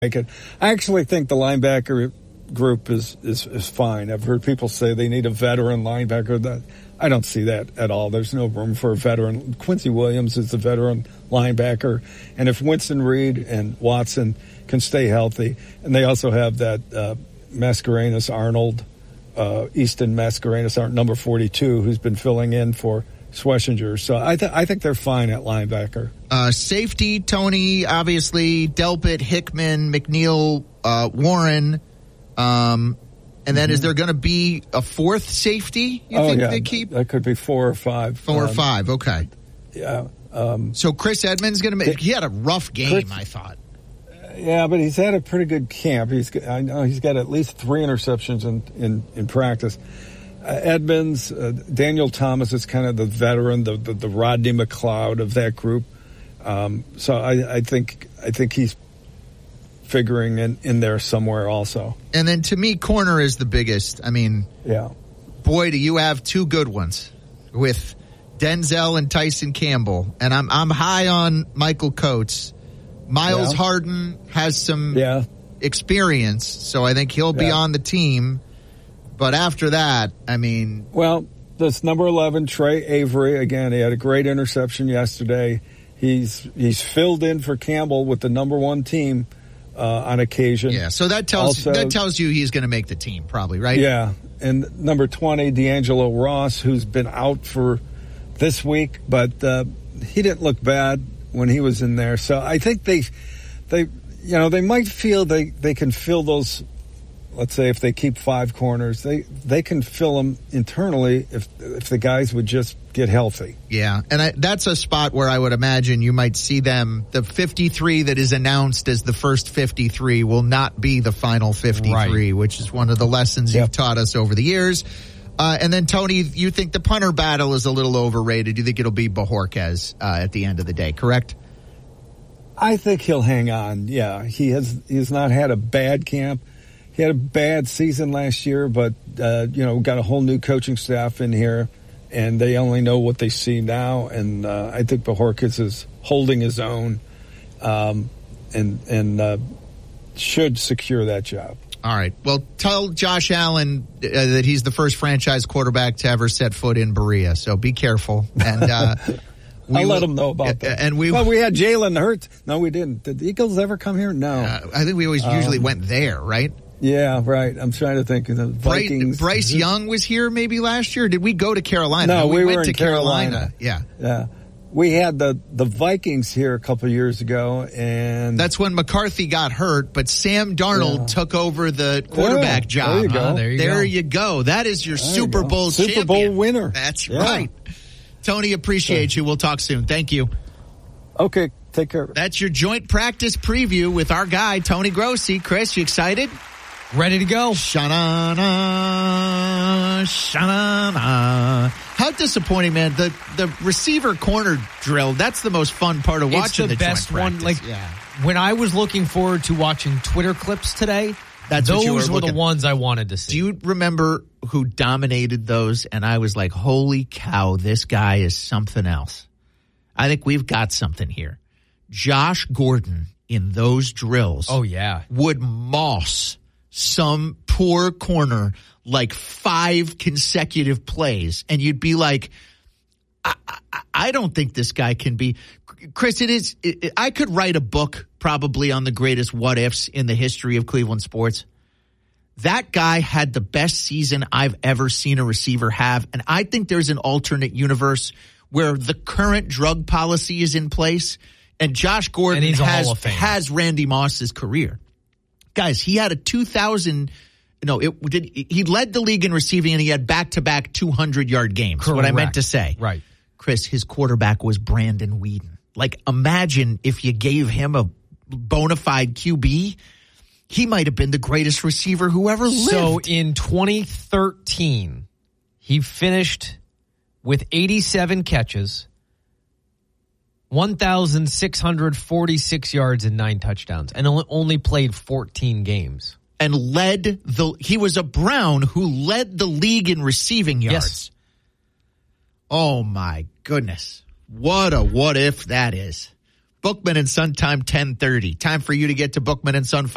it. I actually think the linebacker group is fine. I've heard people say they need a veteran linebacker. I don't see that at all. There's no room for a veteran. Quincy Williams is the veteran linebacker. And if Winston Reed and Watson can stay healthy, and they also have that Mascarenas-Arnold, Easton Mascarenas, number 42, who's been filling in for Schlesinger. So I think they're fine at linebacker. Safety, Tony, obviously, Delpit, Hickman, McNeil, Warren. And then is there going to be a fourth safety you think they keep? That could be 4 or 5. 4 or 5, okay. Yeah. So Chris Edmonds going to make – he had a rough game, I thought. Yeah, but he's had a pretty good camp. I know he's got at least 3 interceptions in practice. Edmonds, Daniel Thomas is kind of the veteran, the Rodney McLeod of that group. So I think he's figuring in there somewhere also. And then to me, corner is the biggest. I mean, boy, do you have 2 good ones with Denzel and Tyson Campbell. And I'm high on Michael Coates. Miles Harden has some experience, so I think he'll be on the team. But after that, I mean... Well, this number 11, Trey Avery, again, he had a great interception yesterday. He's filled in for Campbell with the number 1 team on occasion. Yeah, so that tells you he's going to make the team, probably, right? Yeah, and number 20, D'Angelo Ross, who's been out for this week, but he didn't look bad when he was in there. So I think they might feel they can fill those. Let's say if they keep 5 corners, they can fill them internally if the guys would just get healthy. Yeah, and that's a spot where I would imagine you might see them. The 53 that is announced as the first 53 will not be the final 53, which is one of the lessons you've taught us over the years. And then, Tony, you think the punter battle is a little overrated. You think it'll be Bojorquez at the end of the day, correct? I think he'll hang on. Yeah, he's not had a bad camp. He had a bad season last year, but, got a whole new coaching staff in here, and they only know what they see now. And I think Bojorquez is holding his own and should secure that job. All right. Well, tell Josh Allen that he's the first franchise quarterback to ever set foot in Berea, so be careful. And I'll let him know about that. And we had Jalen Hurts. No, we didn't. Did the Eagles ever come here? No. I think we always usually went there, right? Yeah, right. I'm trying to think of the Vikings. Bryce Young was here maybe last year. Did we go to Carolina? No, we went were to in Carolina. Yeah. We had the Vikings here a couple of years ago, and that's when McCarthy got hurt, but Sam Darnold took over the quarterback job. There you go. That is your Super Bowl champion. Super Bowl winner. That's right. Tony, appreciate you. We'll talk soon. Thank you. Okay, take care. That's your joint practice preview with our guy, Tony Grossi. Chris, you excited? Ready to go. Sha-na-na, sha-na-na. How disappointing, man. The receiver corner drill, that's the most fun part of watching the best one. When I was looking forward to watching Twitter clips today, those were the ones I wanted to see. Do you remember who dominated those? And I was like, holy cow, this guy is something else. I think we've got something here. Josh Gordon in those drills would moss some poor corner like 5 consecutive plays, and you'd be like, I don't think this guy can be. Chris, I could write a book probably on the greatest what-ifs in the history of Cleveland sports. That guy had the best season I've ever seen a receiver have, and I think there's an alternate universe where the current drug policy is in place, and Josh Gordon has Randy Moss's career. Guys, he had a 2,000. He led the league in receiving, and he had back-to-back 200-yard games. Correct. What I meant to say, right? Chris, his quarterback was Brandon Weeden. Like, imagine if you gave him a bona fide QB, he might have been the greatest receiver who ever lived. So in 2013, he finished with 87 catches, 1,646 yards and 9 touchdowns, and only played 14 games. And he was a Brown who led the league in receiving yards. Yes. Oh my goodness. What a what if that is. Bookman and Son time 10:30. Time for you to get to Bookman and Son